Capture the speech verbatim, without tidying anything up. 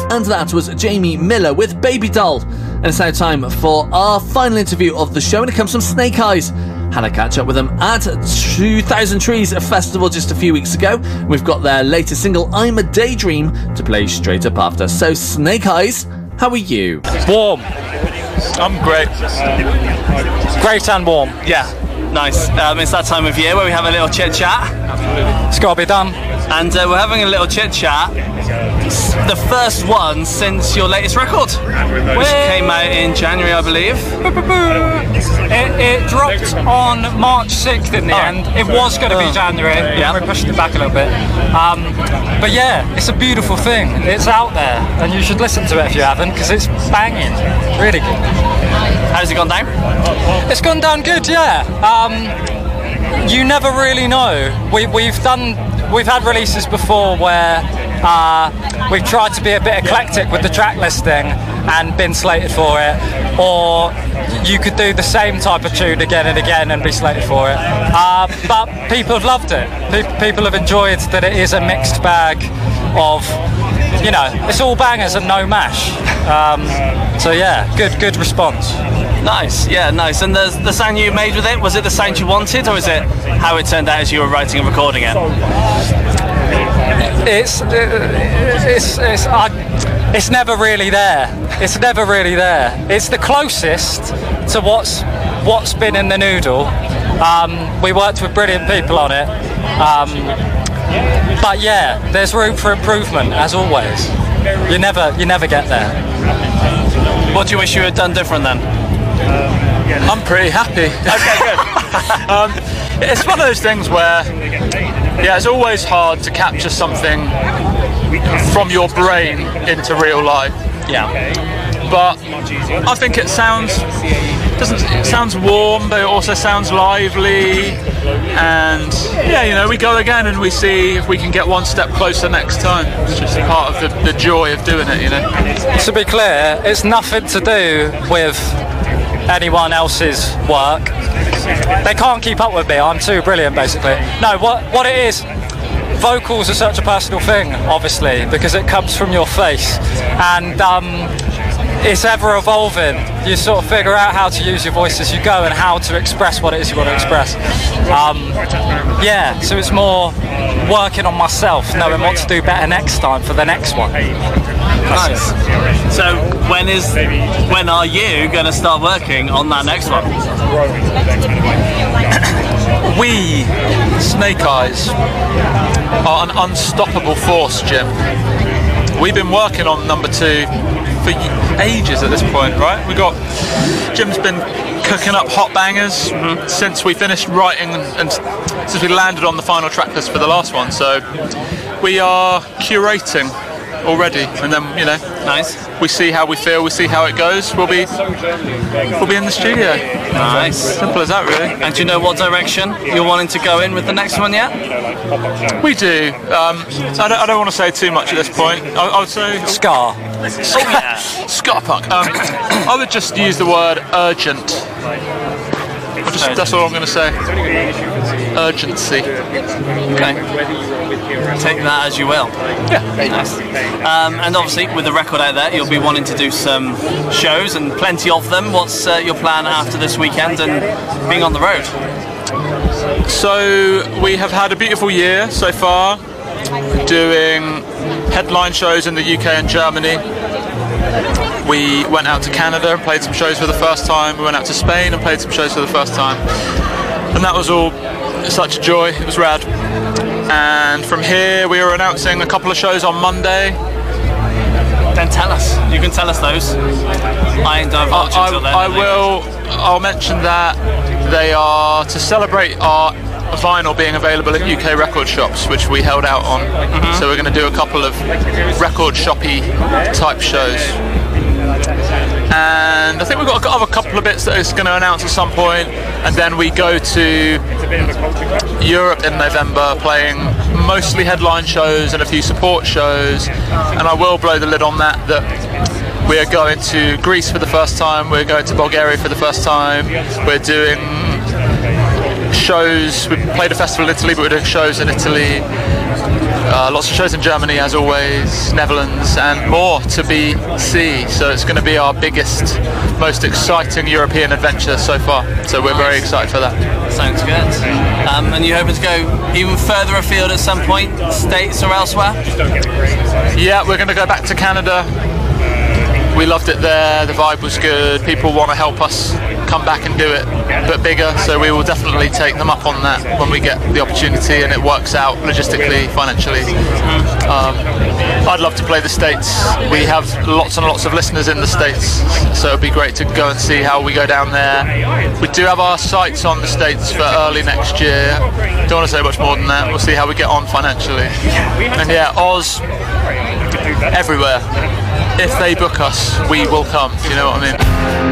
and that was Jamie Miller with Baby Doll. And it's now time for our final interview of the show, and it comes from Snake Eyes. Had a catch up with them at two thousand Trees Festival just a few weeks ago. We've got their latest single, I'm a Daydream, to play straight up after. So Snake Eyes, how are you? Warm. I'm great. Great and warm. Yeah, nice. Um, it's that time of year where we have a little chit chat. It's got to be done. And uh, we're having a little chit chat. It's the first one since your latest record, which came out in January, I believe. It, it dropped on March sixth in the Oh. end. It was going to be Oh. January. Yeah. We pushed it back a little bit. Um, but yeah, it's a beautiful thing. It's out there, and you should listen to it if you haven't, because it's banging. Really good. How's it gone down? It's gone down good, yeah. Um, you never really know. We, we've done. We've had releases before where uh, we've tried to be a bit eclectic with the track listing and been slated for it, or you could do the same type of tune again and again and be slated for it. Uh, but people have loved it. Pe- people have enjoyed that it is a mixed bag of, you know, it's all bangers and no mash. Um, so yeah, good good response. Nice, yeah, nice. And the, the sound you made with it, was it the sound you wanted, or is it how it turned out as you were writing and recording it? It's it's it's I, it's never really there. It's never really there. It's the closest to what's what's been in the noodle. Um, we worked with brilliant people on it, um, but yeah, there's room for improvement as always. You never you never get there. What do you wish you had done different then? I'm pretty happy. Okay, good. um, it's one of those things where, yeah, it's always hard to capture something from your brain into real life. Yeah. But I think it sounds doesn't it sounds warm, but it also sounds lively. And yeah, you know, we go again and we see if we can get one step closer next time. It's just part of the, the joy of doing it, you know. To be clear, it's nothing to do with anyone else's work. They can't keep up with me. I'm too brilliant, basically. No, what what it is, vocals are such a personal thing, obviously, because it comes from your face, and um, it's ever evolving. You sort of figure out how to use your voice as you go and how to express what it is you want to express. Um, yeah, so it's more working on myself, knowing what to do better next time for the next one. Nice. So when is when are you going to start working on that next one? We, Snake Eyes, are an unstoppable force, Jim. We've been working on number two for ages at this point, right? We got Jim's been cooking up hot bangers mm-hmm. since we finished writing and, and since we landed on the final track list for the last one. So we are curating already, and then, you know, nice. We see how we feel, we see how it goes. We'll be we'll be in the studio. Nice. Simple as that, really. And do you know what direction you're wanting to go in with the next one yet? We do. Um, I don't, I don't want to say too much at this point. I, I would say Ska. Oh, yeah. Ska punk. Um, I would just use the word urgent. I'll just, that's all I'm going to say. Urgency. Okay. Take that as you will. Yeah. Nice. Um, and obviously, with the record out there, you'll be wanting to do some shows, and plenty of them. What's uh, your plan after this weekend and being on the road? So we have had a beautiful year so far, doing headline shows in the U K and Germany. We went out to Canada and played some shows for the first time. We went out to Spain and played some shows for the first time. And that was all such a joy. It was rad. And from here, we are announcing a couple of shows on Monday. Then tell us. You can tell us those. I ain't divulge I, until then. I, I will. I'll mention that they are to celebrate our vinyl being available in U K record shops, which we held out on. Mm-hmm. So we're going to do a couple of record shoppy type shows. And I think we've got a, a couple of bits that is going to announce at some point, and then we go to Europe in November, playing mostly headline shows and a few support shows. And I will blow the lid on that, that we are going to Greece for the first time, we're going to Bulgaria for the first time, we're doing shows, we played a festival in Italy, but we're doing shows in Italy. Uh, lots of shows in Germany, as always, Netherlands, and more to be see. So it's going to be our biggest, most exciting European adventure so far. So we're very excited for that. Sounds good. Um, and you hoping to go even further afield at some point, States or elsewhere? Yeah, we're going to go back to Canada. We loved it there, the vibe was good, people want to help us come back and do it, but bigger, so we will definitely take them up on that when we get the opportunity and it works out logistically, financially. Um, I'd love to play the States. We have lots and lots of listeners in the States, so it'd be great to go and see how we go down there. We do have our sights on the States for early next year. Don't want to say much more than that. We'll see how we get on financially. And yeah, Oz, everywhere. If they book us, we will come. You know what I mean?